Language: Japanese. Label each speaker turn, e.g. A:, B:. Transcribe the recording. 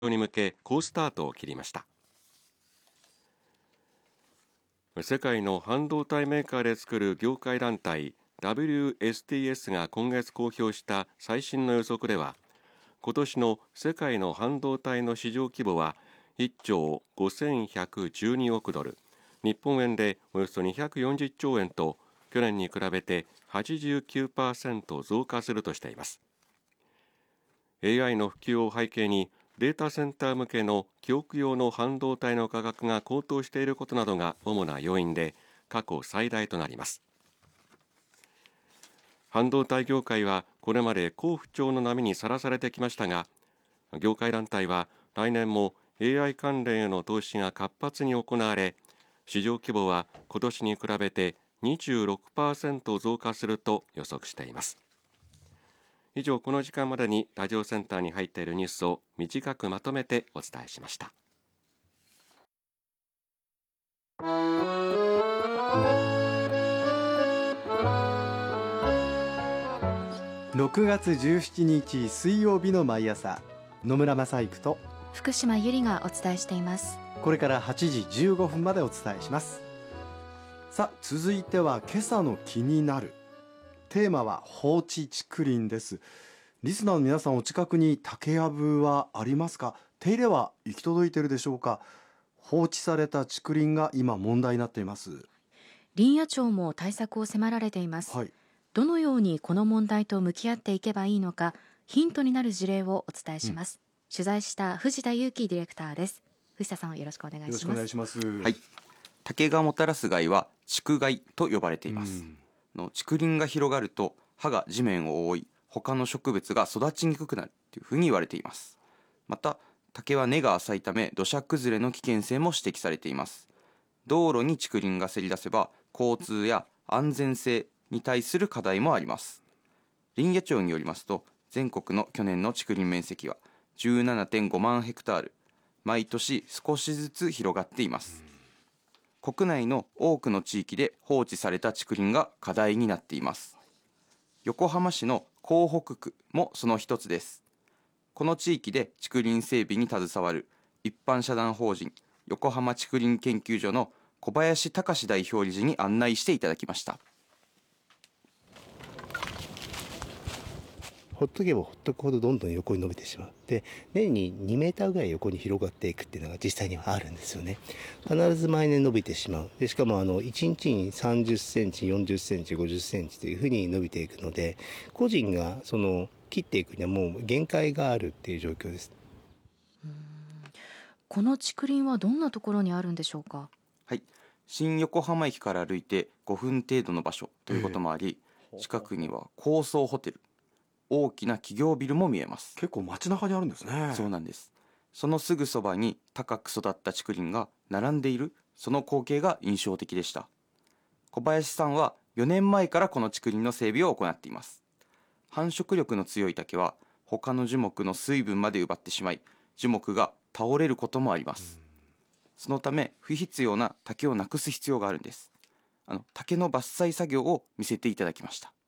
A: に向け好スタートを切りました。世界の半導体メーカーで作る業界団体 WSTS が今月公表した最新の予測では、今年の世界の半導体の市場規模は1兆5112億ドル、日本円でおよそ240兆円と去年に比べて 89% 増加するとしています。 AI の普及を背景にデータセンター向けの記憶用の半導体の価格が高騰していることなどが主な要因で過去最大となります。半導体業界はこれまで好不調の波にさらされてきましたが、業界団体は来年も AI 関連への投資が活発に行われ、市場規模は今年に比べて 26% 増加すると予測しています。以上、この時間までにラジオセンターに入っているニュースを短くまとめてお伝えしました。
B: 6月17日水曜日の毎朝、野村正育と
C: 福島由里がお伝えしています。
B: これから8時15分までお伝えします。さあ、続いては今朝の気になるテーマは放置竹林です。リスナーの皆さん、お近くに竹やぶはありますか？手入れは行き届いているでしょうか？放置された竹林が今問題になっています。
C: 林野庁も対策を迫られています。
B: はい、
C: どのようにこの問題と向き合っていけばいいのか、ヒントになる事例をお伝えします。取材した藤田裕樹ディレクターです。藤田さん、よろしくお願いします。
B: よろしくお願いします。
D: はい、竹がもたらす害は竹害と呼ばれています。竹林が広がると葉が地面を覆い、他の植物が育ちにくくなるというふうに言われています。また竹は根が浅いため土砂崩れの危険性も指摘されています。道路に竹林がせり出せば交通や安全性に対する課題もあります。林野庁によりますと、全国の去年の竹林面積は 17.5 万ヘクタール、毎年少しずつ広がっています。国内の多くの地域で放置された竹林が課題になっています。横浜市の港北区もその一つです。この地域で竹林整備に携わる一般社団法人横浜竹林研究所の小林隆代表理事に案内していただきました。
E: ほっとけばほっとくほどどんどん横に伸びてしまう。で、年に2メーターぐらい横に広がっていくっていうのが実際にはあるんですよね。必ず毎年伸びてしまう。でしかも1日に30センチ、40センチ、50センチというふうに伸びていくので、個人が切っていくにはもう限界があるっていう状況です。
C: この竹林はどんなところにあるんでしょうか？
D: はい、新横浜駅から歩いて5分程度の場所ということもあり、近くには高層ホテル、大きな企業ビルも見えます。
B: 結構街中にあるんですね。
D: そうなんです。そのすぐそばに高く育った竹林が並んでいる、その光景が印象的でした。小林さんは4年前からこの竹林の整備を行っています。繁殖力の強い竹は他の樹木の水分まで奪ってしまい、樹木が倒れることもあります。そのため不必要な竹をなくす必要があるんです。竹の伐採作業を見せていただきました。